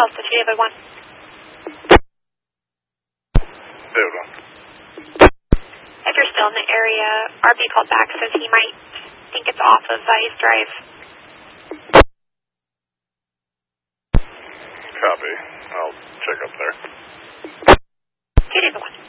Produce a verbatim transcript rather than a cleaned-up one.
Delta two, David one. David one. If you're still in the area, R B called back, says he might think it's off of uh, East Drive. Copy. I'll check up there. Okay, David one.